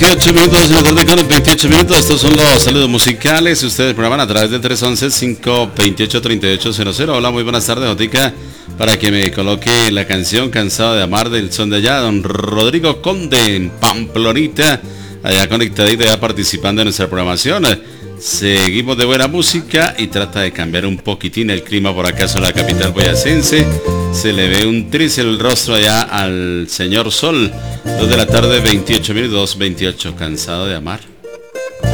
28 minutos en la tarde con 28 minutos. Estos son los saludos musicales. Ustedes programan a través del 311-528-3800. Hola, muy buenas tardes, Jotica. Para que me coloque la canción Cansado de Amar del son de allá, don Rodrigo Conde en Pamplonita, allá conectadito, ya participando en nuestra programación. Seguimos de buena música y trata de cambiar un poquitín el clima por acaso en la capital boyacense. Se le ve un tris el rostro allá al señor Sol. 2 de la tarde, 28 minutos, 28. Cansado de amar.